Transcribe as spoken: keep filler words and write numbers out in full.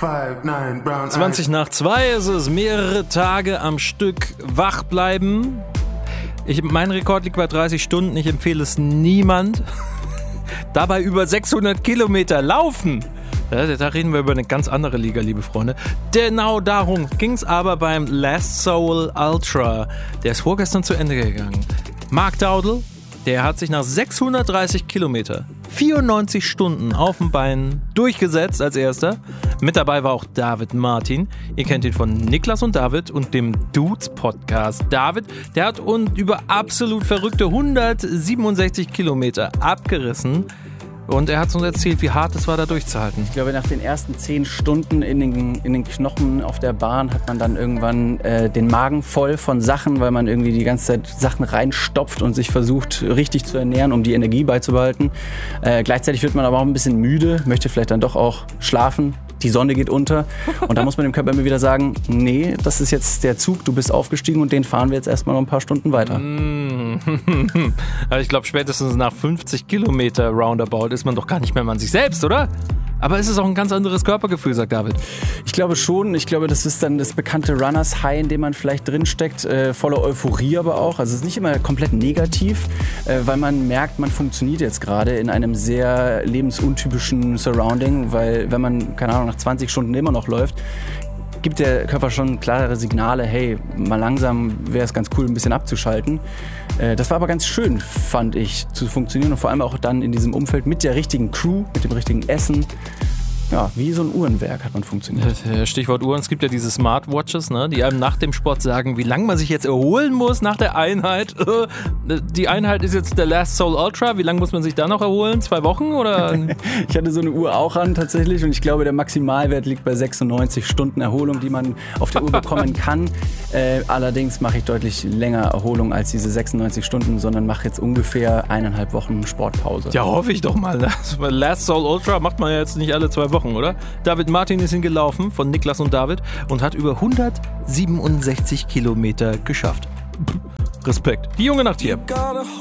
zwanzig nach zwei ist es, mehrere Tage am Stück wach bleiben. Ich, mein Rekord liegt bei dreißig Stunden, ich empfehle es niemand. Dabei über sechshundert Kilometer laufen. Ja, da reden wir über eine ganz andere Liga, liebe Freunde. Genau darum ging es aber beim Last Soul Ultra. Der ist vorgestern zu Ende gegangen. Mark Dowdle, der hat sich nach sechshundertdreißig Kilometer, vierundneunzig Stunden auf dem Bein durchgesetzt als erster. Mit dabei war auch David Martin. Ihr kennt ihn von Niklas und David und dem Dudes Podcast. David, der hat uns über absolut verrückte hundertsiebenundsechzig Kilometer abgerissen. Und er hat uns erzählt, wie hart es war, da durchzuhalten. Ich glaube, nach den ersten zehn Stunden in den, in den Knochen auf der Bahn hat man dann irgendwann äh, den Magen voll von Sachen, weil man irgendwie die ganze Zeit Sachen reinstopft und sich versucht, richtig zu ernähren, um die Energie beizubehalten. Äh, gleichzeitig wird man aber auch ein bisschen müde, möchte vielleicht dann doch auch schlafen. Die Sonne geht unter und da muss man dem Körper immer wieder sagen, nee, das ist jetzt der Zug, du bist aufgestiegen und den fahren wir jetzt erstmal noch ein paar Stunden weiter. Aber ich glaube, spätestens nach fünfzig Kilometer Roundabout ist man doch gar nicht mehr man sich selbst, oder? Aber es ist auch ein ganz anderes Körpergefühl, sagt David. Ich glaube schon. Ich glaube, das ist dann das bekannte Runners High, in dem man vielleicht drinsteckt, äh, voller Euphorie aber auch. Also es ist nicht immer komplett negativ, äh, weil man merkt, man funktioniert jetzt gerade in einem sehr lebensuntypischen Surrounding, weil wenn man, keine Ahnung, nach zwanzig Stunden immer noch läuft, gibt der Körper schon klare Signale, hey, mal langsam wäre es ganz cool, ein bisschen abzuschalten. Äh, das war aber ganz schön, fand ich, zu funktionieren und vor allem auch dann in diesem Umfeld mit der richtigen Crew, mit dem richtigen Essen. Ja, wie so ein Uhrenwerk hat man funktioniert. Stichwort Uhren, es gibt ja diese Smartwatches, ne, die einem nach dem Sport sagen, wie lange man sich jetzt erholen muss nach der Einheit. Die Einheit ist jetzt der Last Soul Ultra, wie lange muss man sich da noch erholen? Zwei Wochen oder? Ich hatte so eine Uhr auch an tatsächlich und ich glaube, der Maximalwert liegt bei sechsundneunzig Stunden Erholung, die man auf der Uhr bekommen kann. Äh, allerdings mache ich deutlich länger Erholung als diese sechsundneunzig Stunden, sondern mache jetzt ungefähr eineinhalb Wochen Sportpause. Ja, hoffe ich doch mal. Ne? Last Soul Ultra macht man ja jetzt nicht alle zwei Wochen. Oder? David Martin ist ihn gelaufen von Niklas und David und hat über hundertsiebenundsechzig Kilometer geschafft. Respekt. Die junge Nacht hier.